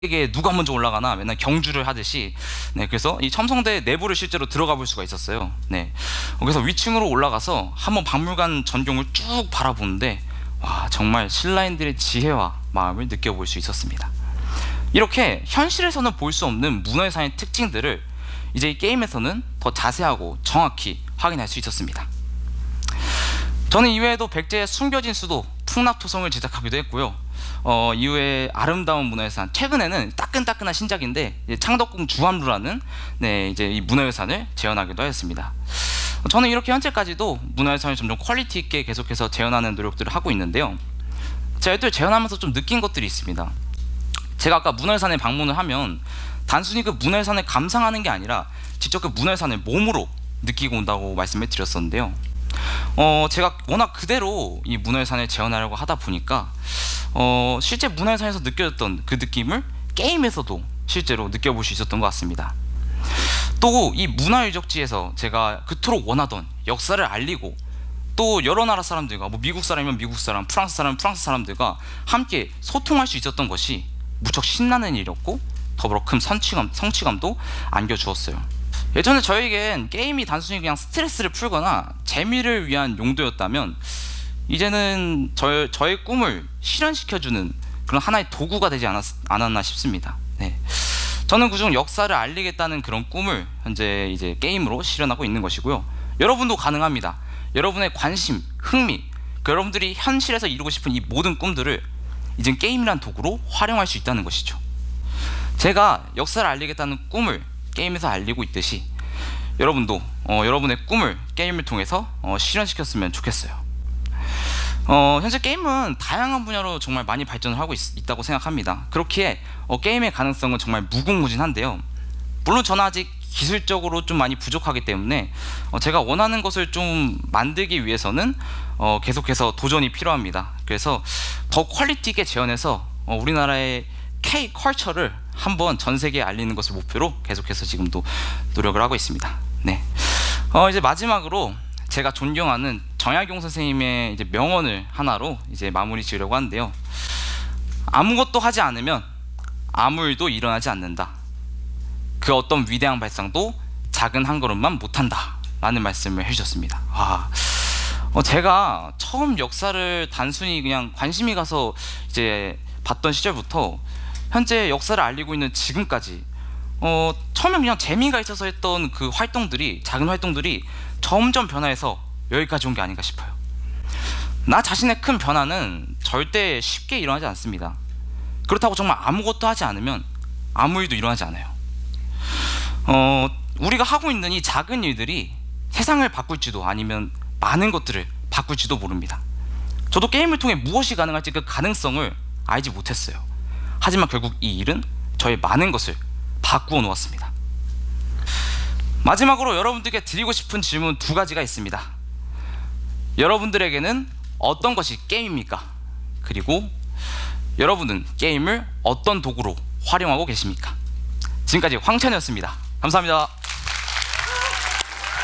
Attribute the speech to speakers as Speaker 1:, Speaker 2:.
Speaker 1: 에게 누가 먼저 올라가나 맨날 경주를 하듯이, 네, 그래서 이 첨성대 내부를 실제로 들어가 볼 수가 있었어요. 네, 그래서 위층으로 올라가서 한번 박물관 전경을 쭉 바라보는데, 와, 정말 신라인들의 지혜와 마음을 느껴볼 수 있었습니다. 이렇게 현실에서는 볼 수 없는 문화유산의 특징들을 이제 이 게임에서는 더 자세하고 정확히 확인할 수 있었습니다. 저는 이외에도 백제의 숨겨진 수도 풍납토성을 제작하기도 했고요. 이후에 아름다운 문화유산, 최근에는 따끈따끈한 신작인데 창덕궁 주함루라는, 네, 이제 이 문화유산을 재현하기도 하였습니다. 저는 이렇게 현재까지도 문화유산을 점점 퀄리티 있게 계속해서 재현하는 노력들을 하고 있는데요. 제가 또 재현하면서 좀 느낀 것들이 있습니다. 제가 아까 문화유산에 방문을 하면 단순히 그 문화유산을 감상하는 게 아니라 직접 그 문화유산을 몸으로 느끼고 온다고 말씀을 드렸었는데요. 제가 워낙 그대로 이 문화유산을 재현하려고 하다 보니까 실제 문화유산에서 느껴졌던 그 느낌을 게임에서도 실제로 느껴볼 수 있었던 것 같습니다. 또 이 문화유적지에서 제가 그토록 원하던 역사를 알리고, 또 여러 나라 사람들과, 뭐 미국 사람이면 미국 사람, 프랑스 사람이면 프랑스 사람들과 함께 소통할 수 있었던 것이 무척 신나는 일이었고, 더불어 큰 성취감도 안겨주었어요. 예전에 저에겐 게임이 단순히 그냥 스트레스를 풀거나 재미를 위한 용도였다면, 이제는 저의 꿈을 실현시켜주는 그런 하나의 도구가 되지 않았나 싶습니다. 네. 저는 그중 역사를 알리겠다는 그런 꿈을 현재 이제 게임으로 실현하고 있는 것이고요. 여러분도 가능합니다. 여러분의 관심, 흥미, 여러분들이 현실에서 이루고 싶은 이 모든 꿈들을 이젠 게임이란 도구로 활용할 수 있다는 것이죠. 제가 역사를 알리겠다는 꿈을 게임에서 알리고 있듯이, 여러분도 여러분의 꿈을 게임을 통해서 실현시켰으면 좋겠어요. 현재 게임은 다양한 분야로 정말 많이 발전을 하고 있다고 생각합니다. 그렇기에 게임의 가능성은 정말 무궁무진한데요. 물론 저는 아직 기술적으로 좀 많이 부족하기 때문에 제가 원하는 것을 좀 만들기 위해서는 계속해서 도전이 필요합니다. 그래서 더 퀄리티 있게 재현해서 우리나라의 K-컬처를 한번 전 세계에 알리는 것을 목표로 계속해서 지금도 노력을 하고 있습니다. 네. 이제 마지막으로 제가 존경하는 정약용 선생님의 이제 명언을 하나로 이제 마무리 지으려고 하는데요. 아무것도 하지 않으면 아무 일도 일어나지 않는다. 그 어떤 위대한 발상도 작은 한 걸음만 못한다. 라는 말씀을 해주셨습니다. 제가 처음 역사를 단순히 그냥 관심이 가서 이제 봤던 시절부터 현재 역사를 알리고 있는 지금까지, 처음엔 그냥 재미가 있어서 했던 그 활동들이, 작은 활동들이 점점 변화해서 여기까지 온 게 아닌가 싶어요. 나 자신의 큰 변화는 절대 쉽게 일어나지 않습니다. 그렇다고 정말 아무것도 하지 않으면 아무 일도 일어나지 않아요. 우리가 하고 있는 이 작은 일들이 세상을 바꿀지도, 아니면 많은 것들을 바꿀지도 모릅니다. 저도 게임을 통해 무엇이 가능할지 그 가능성을 알지 못했어요. 하지만 결국 이 일은 저의 많은 것을 바꾸어 놓았습니다. 마지막으로 여러분들께 드리고 싶은 질문 두 가지가 있습니다. 여러분들에게는 어떤 것이 게임입니까? 그리고 여러분은 게임을 어떤 도구로 활용하고 계십니까? 지금까지 황찬이었습니다. 감사합니다.